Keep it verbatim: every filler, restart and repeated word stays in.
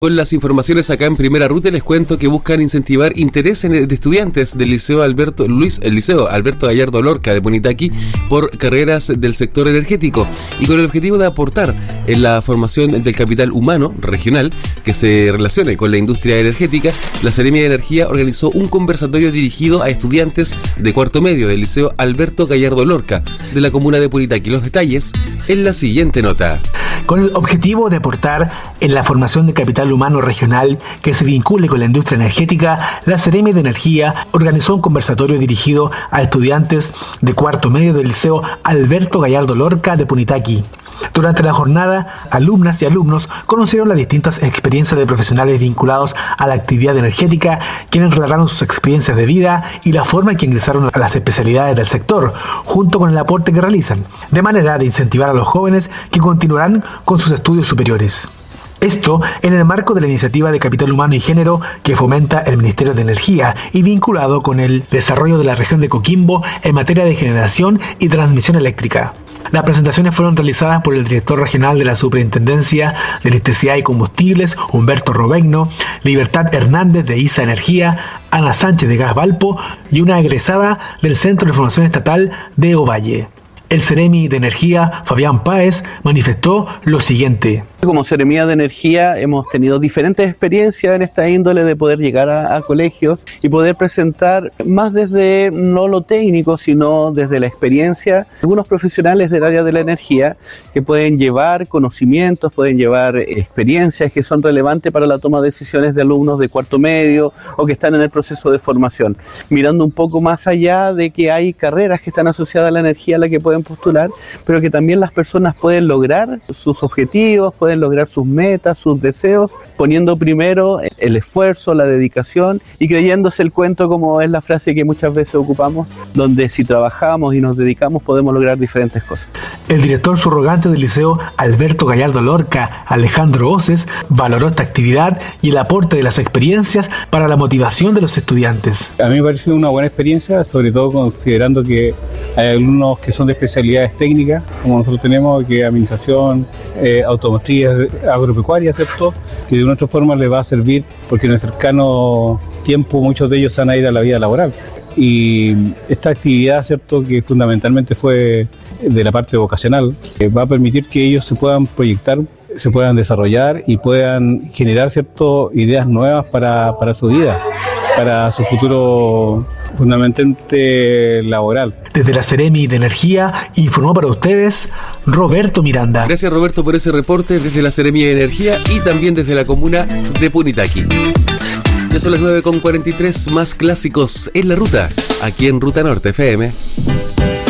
Con las informaciones acá en Primera Ruta les cuento que buscan incentivar interés en, de estudiantes del Liceo Alberto Luis, el Liceo Alberto Gallardo Lorca de Punitaqui por carreras del sector energético y con el objetivo de aportar en la formación del capital humano regional que se relacione con la industria energética. La Seremia de Energía organizó un conversatorio dirigido a estudiantes de cuarto medio del Liceo Alberto Gallardo Lorca de la comuna de Punitaqui. Los detalles en la siguiente nota. Con el objetivo de aportar en la formación de capital humano regional que se vincule con la industria energética, la Seremia de Energía organizó un conversatorio dirigido a estudiantes de cuarto medio del Liceo Alberto Gallardo Lorca de Punitaqui. Durante la jornada, alumnas y alumnos conocieron las distintas experiencias de profesionales vinculados a la actividad energética, quienes relataron sus experiencias de vida y la forma en que ingresaron a las especialidades del sector, junto con el aporte que realizan, de manera de incentivar a los jóvenes que continuarán con sus estudios superiores. Esto en el marco de la iniciativa de Capital Humano y Género que fomenta el Ministerio de Energía y vinculado con el desarrollo de la región de Coquimbo en materia de generación y transmisión eléctrica. Las presentaciones fueron realizadas por el director regional de la Superintendencia de Electricidad y Combustibles, Humberto Robegno, Libertad Hernández de ISA Energía, Ana Sánchez de Gas Valpo y una egresada del Centro de Formación Estatal de Ovalle. El Seremi de Energía, Fabián Páez, manifestó lo siguiente. Como Seremía de Energía hemos tenido diferentes experiencias en esta índole de poder llegar a, a colegios y poder presentar más desde no lo técnico, sino desde la experiencia, algunos profesionales del área de la energía que pueden llevar conocimientos, pueden llevar experiencias que son relevantes para la toma de decisiones de alumnos de cuarto medio o que están en el proceso de formación, mirando un poco más allá de que hay carreras que están asociadas a la energía a la que pueden postular, pero que también las personas pueden lograr sus objetivos, pueden lograr sus metas, sus deseos, poniendo primero el esfuerzo, la dedicación y creyéndose el cuento, como es la frase que muchas veces ocupamos, donde si trabajamos y nos dedicamos podemos lograr diferentes cosas. El director subrogante del Liceo Alberto Gallardo Lorca, Alejandro Oces, valoró esta actividad y el aporte de las experiencias para la motivación de los estudiantes. A mí me pareció una buena experiencia, sobre todo considerando que hay alumnos que son de especialidades técnicas, como nosotros tenemos, que administración, eh, automotriz, agropecuaria, ¿cierto? Que de una otra forma les va a servir porque en el cercano tiempo muchos de ellos van a ir a la vida laboral. Y esta actividad, ¿cierto?, que fundamentalmente fue de la parte vocacional, eh, va a permitir que ellos se puedan proyectar, se puedan desarrollar y puedan generar, ¿cierto?, ideas nuevas para, para su vida, para su futuro fundamentalmente laboral. Desde la Seremi de Energía informó para ustedes Roberto Miranda. Gracias, Roberto, por ese reporte desde la Seremi de Energía y también desde la comuna de Punitaqui. Ya son las nueve con cuarenta y tres, más clásicos en la ruta, aquí en Ruta Norte F M.